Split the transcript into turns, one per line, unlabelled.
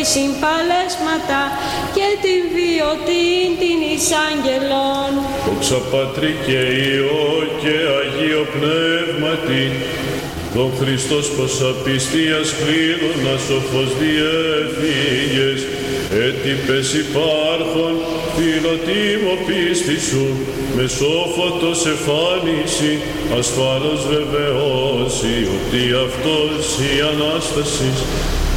συμπαλέσματα και την βιωτήν την εις άγγελων.
Δόξα Πατρί και Υιό και Αγίο Πνεύματι, τον Χριστός πως απιστίας κλείδωνας σοφός διέφυγες, έτυπες υπάρχον φιλοτίμω πίστη σου, με σόφωτος εφάνιση ασφάλως βεβαιώσει ότι αυτός η Ανάστασης